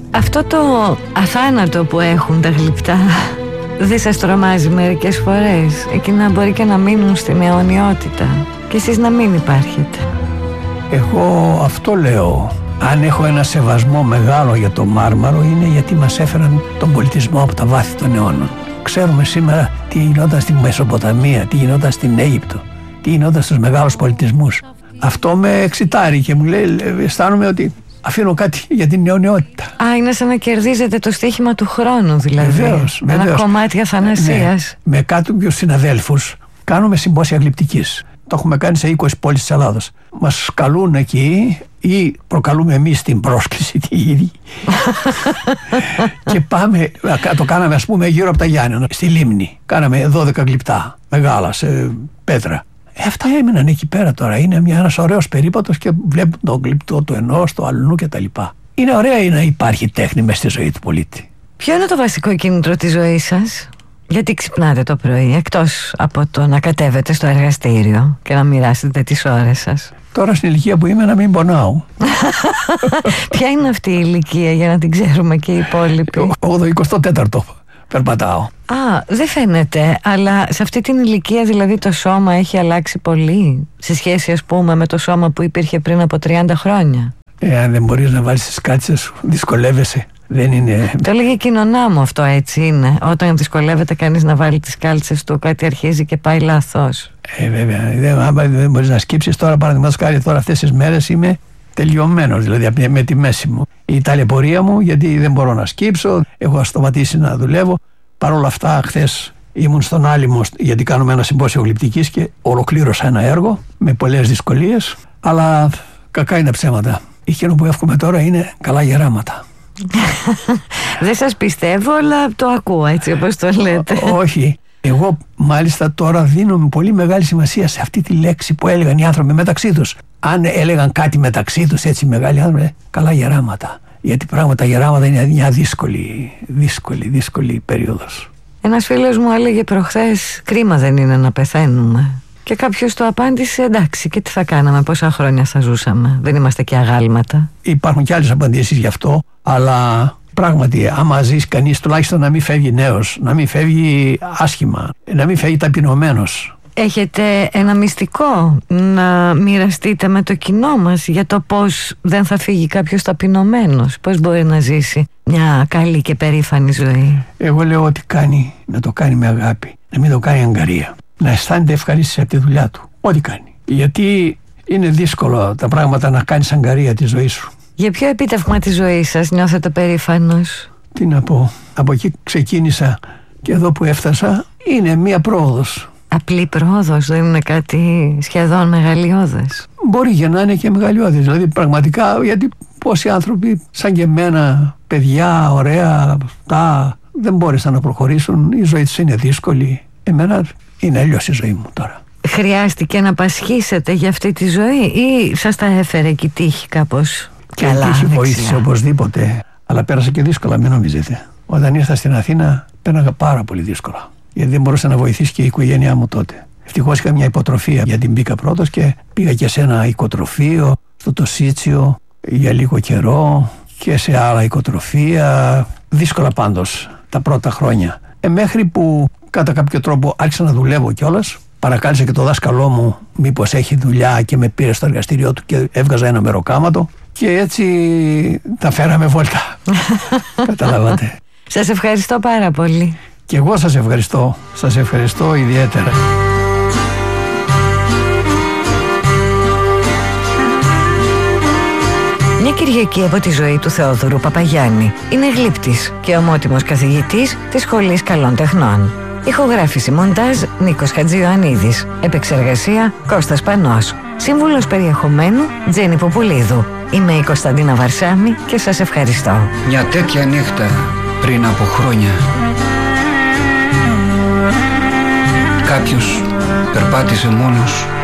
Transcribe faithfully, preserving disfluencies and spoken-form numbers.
Αυτό το αθάνατο που έχουν τα γλυπτά δεν σας τρομάζει μερικές φορές? Εκείνα μπορεί και να μείνουν στην αιωνιότητα και εσείς να μην υπάρχετε. Εγώ αυτό λέω. Αν έχω ένα σεβασμό μεγάλο για το Μάρμαρο, είναι γιατί μας έφεραν τον πολιτισμό από τα βάθη των αιώνων. Ξέρουμε σήμερα τι γινόταν στη Μεσοποταμία, τι γινόταν στην Αίγυπτο, τι γινόταν στους μεγάλους πολιτισμούς. Αυτό με εξητάρει και μου λέει, αισθάνομαι ότι αφήνω κάτι για την αιωνιότητα. Α, είναι σαν να κερδίζετε το στοίχημα του χρόνου, δηλαδή. Βεβαίως, ένα βεβαίως. κομμάτι αθανασίας. Ναι, με κάποιους συναδέλφους κάνουμε συμπόσια γλυπτικής. Το έχουμε κάνει σε είκοσι πόλεις της Ελλάδος. Μας καλούν εκεί ή προκαλούμε εμείς την πρόσκληση τη ίδια. Και πάμε, το κάναμε ας πούμε γύρω από τα Γιάννενα, στη Λίμνη. Κάναμε δώδεκα γλυπτά, μεγάλα, σε πέτρα. Ε, αυτά έμειναν εκεί πέρα τώρα. Είναι μια, ένας ωραίος περίπατος και βλέπουν το γλυπτό του ενός, του αλλού κτλ. Είναι ωραία να υπάρχει τέχνη μες στη ζωή του πολίτη. Ποιο είναι το βασικό κίνητρο της ζωής σας? Γιατί ξυπνάτε το πρωί, εκτός από το να κατέβετε στο εργαστήριο και να μοιράσετε τις ώρες σας? Τώρα στην ηλικία που είμαι να μην πονάω. Ποια είναι αυτή η ηλικία για να την ξέρουμε και οι υπόλοιποι? όγδοο εικοστό τέταρτο περπατάω. Α, δεν φαίνεται, αλλά σε αυτή την ηλικία δηλαδή το σώμα έχει αλλάξει πολύ σε σχέση ας πούμε με το σώμα που υπήρχε πριν από τριάντα χρόνια. Εάν δεν μπορείς να βάλεις τις κάλτσες σου, δυσκολεύεσαι. Δεν είναι... Το έλεγε κοινωνά μου αυτό, έτσι είναι. Όταν δυσκολεύεται κανείς να βάλει τις κάλτσες του, κάτι αρχίζει και πάει λάθος. Ε, βέβαια. Δεν, άμα δεν μπορείς να σκύψεις τώρα, παραδείγματος χάρη, τώρα αυτές τις μέρες είμαι τελειωμένος, δηλαδή με τη μέση μου. Η ταλαιπωρία μου, γιατί δεν μπορώ να σκύψω, έχω σταματήσει να δουλεύω. Παρ' όλα αυτά, χθες ήμουν στον Άλυμο, γιατί κάνουμε ένα συμπόσιο γλυπτικής και ολοκλήρωσα ένα έργο με πολλές δυσκολίες. Αλλά κακά είναι ψέματα. Εκείνο που εύχομαι τώρα είναι καλά γεράματα. Δεν σας πιστεύω, αλλά το ακούω έτσι όπως το λέτε. Όχι. Εγώ μάλιστα τώρα δίνω πολύ μεγάλη σημασία σε αυτή τη λέξη που έλεγαν οι άνθρωποι μεταξύ τους. Αν έλεγαν κάτι μεταξύ τους έτσι μεγάλοι άνθρωποι, καλά γεράματα. Γιατί πράγματι τα γεράματα είναι μια δύσκολη, δύσκολη, δύσκολη περίοδος. Ένας φίλος μου έλεγε προχθές, κρίμα δεν είναι να πεθαίνουμε. Και κάποιος το απάντησε, εντάξει, και τι θα κάναμε, πόσα χρόνια θα ζούσαμε, δεν είμαστε και αγάλματα. Υπάρχουν και άλλες απαντήσεις γι' αυτό, αλλά πράγματι άμα ζεις κανείς τουλάχιστον να μην φεύγει νέος, να μην φεύγει άσχημα, να μην φεύγει ταπεινωμένος. Έχετε ένα μυστικό να μοιραστείτε με το κοινό μας για το πώς δεν θα φύγει κάποιος ταπεινωμένος, πώς μπορεί να ζήσει μια καλή και περήφανη ζωή? Εγώ λέω ότι κάνει, να το κάνει με αγάπη, να μην το κάνει αγκαρία. Να αισθάνεται ευχαρίστηση από τη δουλειά του, ό,τι κάνει. Γιατί είναι δύσκολο τα πράγματα να κάνεις αγκαρία τη ζωή σου. Για ποιο επίτευγμα της ζωής σας νιώθετε περήφανος? Τι να πω, από εκεί ξεκίνησα και εδώ που έφτασα είναι μία πρόοδος. Απλή πρόοδος, δεν είναι κάτι σχεδόν μεγαλειώδες? Μπορεί για να είναι και μεγαλειώδες, δηλαδή πραγματικά, γιατί πόσοι άνθρωποι σαν και εμένα, παιδιά, ωραία, αυτά, δεν μπόρεσαν να προχωρήσουν, η ζωή τους είναι δύσκολη. Εμένα είναι αλλιώς η ζωή μου τώρα. Χρειάστηκε να πασχίσετε για αυτή τη ζωή ή σας τα έφερε και η τύχη κάπως? Και η τύχη βοήθησε οπωσδήποτε, αλλά πέρασα και δύσκολα, μην νομίζετε. Όταν ήρθα στην Αθήνα πέραγα πάρα πολύ δύσκολα, γιατί δεν μπορούσε να βοηθήσει και η οικογένειά μου τότε. Ευτυχώς είχα μια υποτροφία, γιατί μπήκα πρώτος και πήγα και σε ένα οικοτροφείο στο Τοσίτσιο για λίγο καιρό και σε άλλα οικοτροφεία. Δύσκολα πάντως τα πρώτα χρόνια. Ε, μέχρι που κατά κάποιο τρόπο άρχισα να δουλεύω κιόλας. Παρακάλεσα και το δάσκαλό μου μήπως έχει δουλειά και με πήρε στο εργαστήριό του και έβγαζα ένα μεροκάματο και έτσι τα φέραμε βόλτα. Καταλάβατε. Σας ευχαριστώ πάρα πολύ. Και εγώ σας ευχαριστώ. Σας ευχαριστώ ιδιαίτερα. Μια Κυριακή από τη ζωή του Θεόδωρου Παπαγιάννη. Είναι γλύπτης και ομότιμος καθηγητής της Σχολής Καλών Τεχνών. Ηχογράφηση μοντάζ Νίκος Χατζιωαννίδης. Επεξεργασία Κώστας Πανός. Σύμβουλος περιεχομένου Τζέννη Ποπουλίδου. Είμαι η Κωνσταντίνα Βαρσάμη και σας ευχαριστώ. Μια τέτοια νύχτα πριν από χρόνια κάποιος περπάτησε μόνος